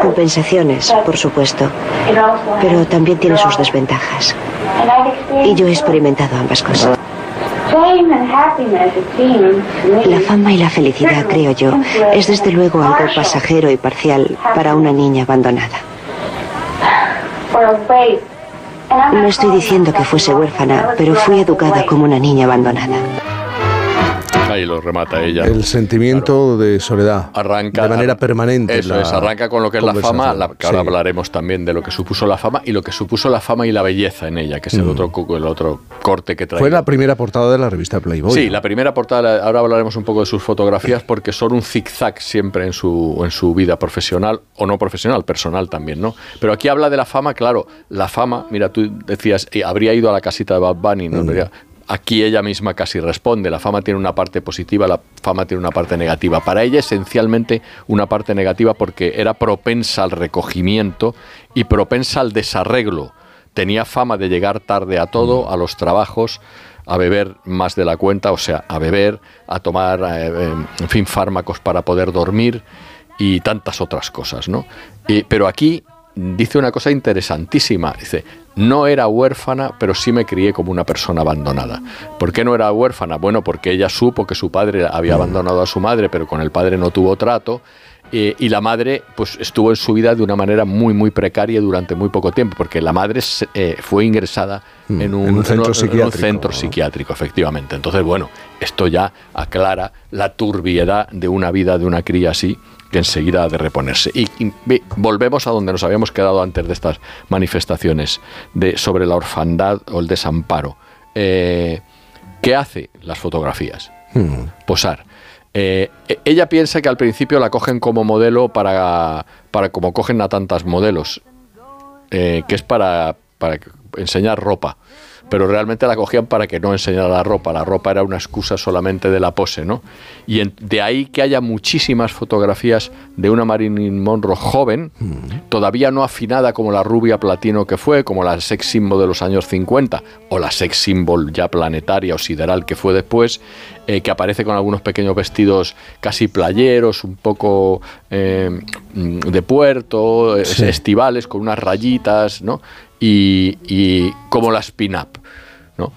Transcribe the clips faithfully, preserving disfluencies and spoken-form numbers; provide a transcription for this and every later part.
compensaciones, por supuesto, pero también tiene sus desventajas. Y yo he experimentado ambas cosas. La fama y la felicidad, creo yo, es desde luego algo pasajero y parcial para una niña abandonada. No estoy diciendo que fuese huérfana, pero fui educada como una niña abandonada. Ahí lo remata ella. El sentimiento claro. de soledad. Arranca de manera permanente. Eso es, arranca con lo que es la fama, la, que ahora sí. hablaremos también de lo que supuso la fama y lo que supuso la fama y la belleza en ella, que es el, mm. otro, el otro corte que trae. Fue la primera portada de la revista Playboy. Sí, la primera portada, ahora hablaremos un poco de sus fotografías porque son un zigzag siempre en su, en su vida profesional o no profesional, personal también, ¿no? Pero aquí habla de la fama, claro, la fama, mira, tú decías, eh, habría ido a la casita de Bad Bunny, ¿no? Mm. Aquí ella misma casi responde, la fama tiene una parte positiva, la fama tiene una parte negativa. Para ella esencialmente una parte negativa porque era propensa al recogimiento y propensa al desarreglo. Tenía fama de llegar tarde a todo, a los trabajos, a beber más de la cuenta, o sea, a beber, a tomar, eh, en fin, fármacos para poder dormir y tantas otras cosas, ¿no? Y, pero aquí dice una cosa interesantísima, dice, no era huérfana, pero sí me crié como una persona abandonada. ¿Por qué no era huérfana? Bueno, porque ella supo que su padre había abandonado a su madre, pero con el padre no tuvo trato, eh, y la madre pues estuvo en su vida de una manera muy, muy precaria durante muy poco tiempo, porque la madre eh, fue ingresada mm, en, un, en un centro en, psiquiátrico. En un centro psiquiátrico, efectivamente. Entonces, bueno, esto ya aclara la turbiedad de una vida de una cría así, que enseguida ha de reponerse. Y, y, y volvemos a donde nos habíamos quedado antes de estas manifestaciones de, sobre la orfandad o el desamparo. Eh, ¿Qué hace las fotografías? Hmm. Posar. Eh, ella piensa que al principio la cogen como modelo para, para como cogen a tantas modelos, eh, que es para, para enseñar ropa. Pero realmente la cogían para que no enseñara la ropa. La ropa era una excusa solamente de la pose, ¿no? Y en, de ahí que haya muchísimas fotografías de una Marilyn Monroe joven, mm. todavía no afinada como la rubia platino que fue, como la sex symbol de los años cincuenta, o la sex symbol ya planetaria o sideral que fue después, eh, que aparece con algunos pequeños vestidos casi playeros, un poco eh, de puerto, sí. estivales, con unas rayitas, ¿no? Y, y como las pin-up, ¿no?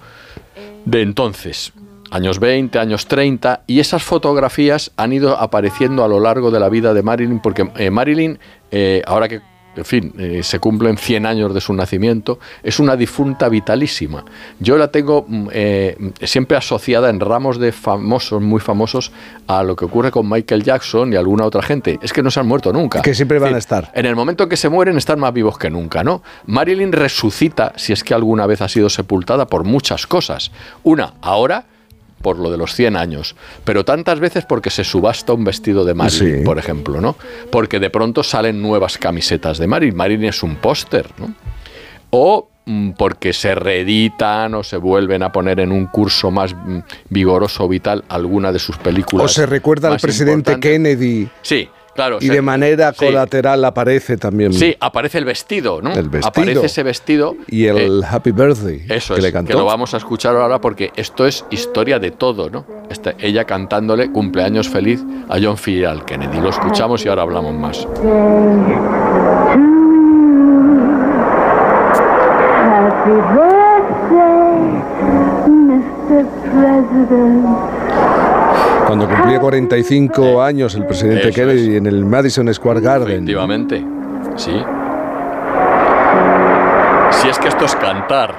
De entonces, años veinte, años treinta, y esas fotografías han ido apareciendo a lo largo de la vida de Marilyn, porque eh, Marilyn, eh, ahora que, en fin, eh, se cumplen cien años de su nacimiento, es una difunta vitalísima. Yo la tengo eh, siempre asociada en ramos de famosos, muy famosos, a lo que ocurre con Michael Jackson y alguna otra gente. Es que no se han muerto nunca. Que siempre van sí, a estar. En el momento en que se mueren están más vivos que nunca, ¿no? Marilyn resucita, si es que alguna vez ha sido sepultada, por muchas cosas. Una, ahora, por lo de los cien años, pero tantas veces porque se subasta un vestido de Marilyn, sí. por ejemplo, ¿no? Porque de pronto salen nuevas camisetas de Marilyn. Marilyn es un póster, ¿no? O mm, porque se reeditan o se vuelven a poner en un curso más mm, vigoroso, vital, alguna de sus películas. O se recuerda al presidente Kennedy. Sí. Claro, y se, de manera sí. colateral aparece también. Sí, aparece el vestido, ¿no? El vestido. Aparece ese vestido. Y el eh, Happy Birthday. Eso que es, le cantó. que lo vamos a escuchar ahora porque esto es historia de todo, ¿no? Esta, ella cantándole cumpleaños feliz a John F. Kennedy. Lo escuchamos y ahora hablamos más. Happy birthday, mister President. Cuando cumplía cuarenta y cinco años el presidente Eso Kennedy es. En el Madison Square Garden. Efectivamente, sí. Si es que esto es cantar,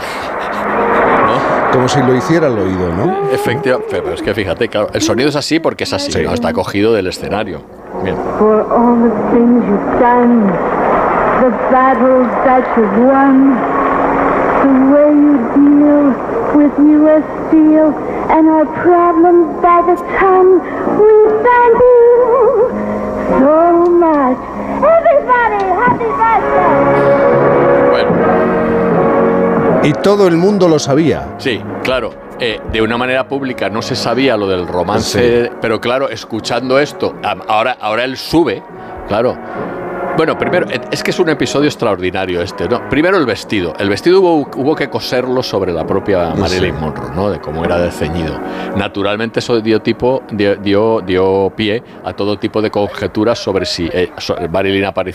¿no? Como si lo hiciera al oído, ¿no? Efectivamente, pero es que fíjate, claro, el sonido es así porque es así, sí. ¿no? Está cogido del escenario. Bien. For all the things you've done, the battles that you've won, the way you deal with U S Steel and our problems by the ton, we thank you so much. Everybody, happy birthday. Bueno. Y todo el mundo lo sabía. Sí, claro. Eh, de una manera pública no se sabía lo del romance, sí. pero claro, escuchando esto, ahora, ahora él sube, claro. Bueno, primero, es que es un episodio extraordinario este, ¿no? Primero el vestido. El vestido hubo, hubo que coserlo sobre la propia Marilyn sí. Monroe, ¿no? De cómo era de ceñido. Naturalmente eso dio, tipo, dio, dio, dio pie a todo tipo de conjeturas sobre si eh, Marilyn aparecía